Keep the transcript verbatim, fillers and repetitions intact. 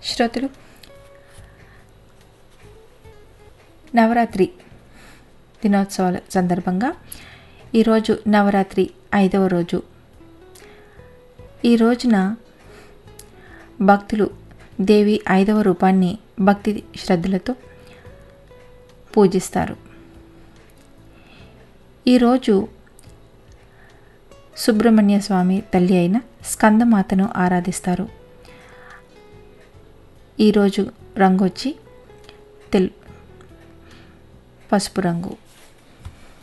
శ్రోతలు, నవరాత్రి దినోత్సవాల సందర్భంగా ఈరోజు నవరాత్రి ఐదవ రోజు. ఈ రోజున భక్తులు దేవి ఐదవ రూపాన్ని భక్తి శ్రద్ధలతో పూజిస్తారు. ఈరోజు సుబ్రహ్మణ్య స్వామి తల్లి అయిన స్కందమాతను ఆరాధిస్తారు. ఈరోజు రంగు వచ్చి తెల్ పసుపు రంగు.